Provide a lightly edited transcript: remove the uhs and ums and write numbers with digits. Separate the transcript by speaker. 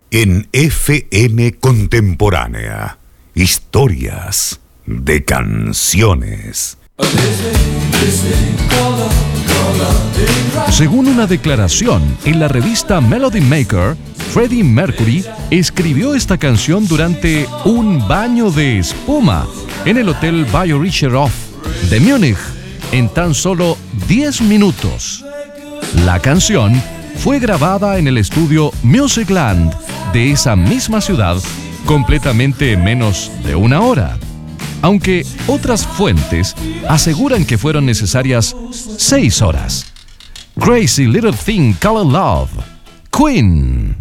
Speaker 1: En FM Contemporánea, historias de canciones.
Speaker 2: Según una declaración en la revista Melody Maker, Freddie Mercury escribió esta canción durante un baño de espuma en el Hotel Bayerischer de Múnich en tan solo 10 minutos. La canción fue grabada en el estudio Musicland de esa misma ciudad completamente en menos de una hora, aunque otras fuentes aseguran que fueron necesarias 6 horas. Crazy Little Thing Called Love, Queen.